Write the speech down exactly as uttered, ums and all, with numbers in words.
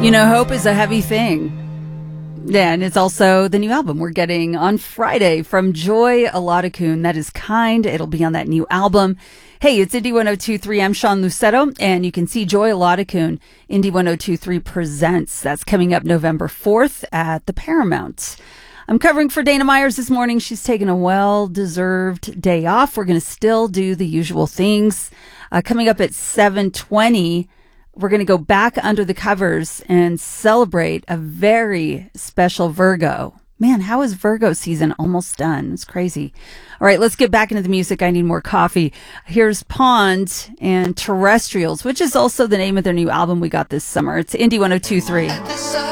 You know, hope is a heavy thing. Yeah, and it's also the new album we're getting on Friday from Joy Olodokun. That is Kind. It'll be on that new album. Hey, it's Indie one oh two point three. I'm Sean Lucetto, and you can see Joy Olodokun, Indie one oh two point three Presents. That's coming up November fourth at the Paramount. I'm covering for Dana Myers this morning. She's taking a well-deserved day off. We're going to still do the usual things. Uh, coming up at seven twenty, we're going to go back under the covers and celebrate a very special Virgo. Man, how is Virgo season almost done? It's crazy. All right, let's get back into the music. I need more coffee. Here's Pond and Terrestrials, which is also the name of their new album we got this summer. It's Indie one oh two point three.